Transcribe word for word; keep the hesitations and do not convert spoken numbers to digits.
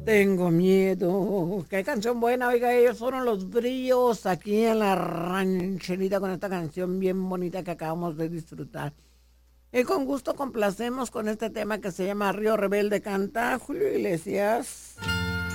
Tengo miedo. Qué canción buena, oiga, ellos fueron Los Bríos aquí en la rancherita con esta canción bien bonita que acabamos de disfrutar. Y con gusto complacemos con este tema que se llama Río Rebelde, canta Julio Iglesias.